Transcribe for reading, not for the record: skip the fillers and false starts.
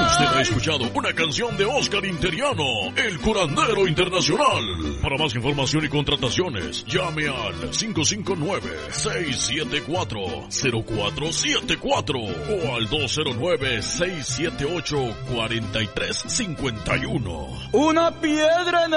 Usted ha escuchado una canción de Oscar Interiano, el curandero internacional. Para más información y contrataciones, llame al 559-674-0474 o al 209-678-4351. Una piedra en